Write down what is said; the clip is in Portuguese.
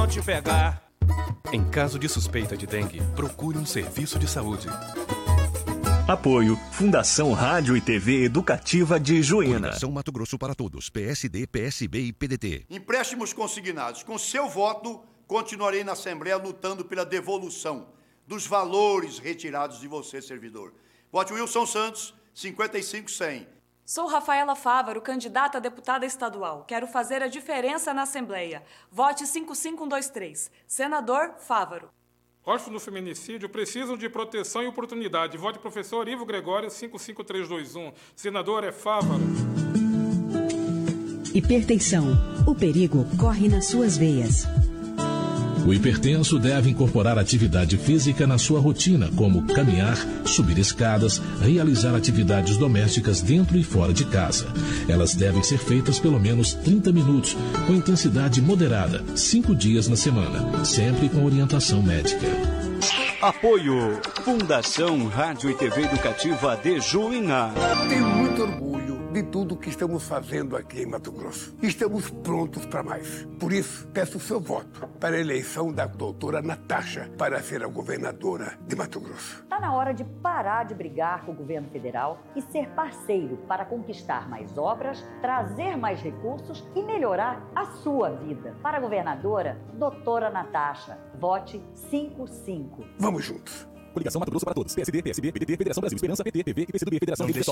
te pegar. Em caso de suspeita de dengue, procure um serviço de saúde. Apoio Fundação Rádio e TV Educativa de Juína. Coligação Mato Grosso para Todos, PSD, PSB e PDT. Empréstimos consignados. Com seu voto, continuarei na Assembleia lutando pela devolução dos valores retirados de você, servidor. Vote Wilson Santos, 55-100. Sou Rafaela Fávaro, candidata a deputada estadual. Quero fazer a diferença na Assembleia. Vote 55123. Senador Fávaro. Órfãos do feminicídio precisam de proteção e oportunidade. Vote professor Ivo Gregório, 55321. Senador é Fávaro. Hipertensão. O perigo corre nas suas veias. O hipertenso deve incorporar atividade física na sua rotina, como caminhar, subir escadas, realizar atividades domésticas dentro e fora de casa. Elas devem ser feitas pelo menos 30 minutos, com intensidade moderada, 5 dias na semana, sempre com orientação médica. Apoio Fundação Rádio e TV Educativa de Juína. Tenho muito orgulho de tudo que estamos fazendo aqui em Mato Grosso. Estamos prontos para mais. Por isso, peço o seu voto para a eleição da doutora Natasha para ser a governadora de Mato Grosso. Está na hora de parar de brigar com o governo federal e ser parceiro para conquistar mais obras, trazer mais recursos e melhorar a sua vida. Para a governadora, doutora Natasha, vote 55. Vamos juntos. Coligação Mato Grosso para Todos, PSD, PSB, PDT, Federação Brasil, Esperança, PT, PV e PCdoB, Federação